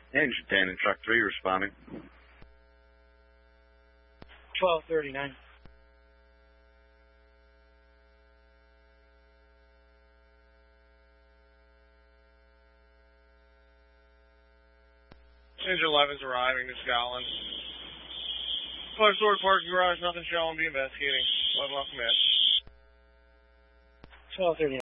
Engine 10 and truck 3 responding. 1239. Engine 11's arriving to Scotland. Fire Sword parking garage, nothing showing, be investigating. 11 off command. 1239.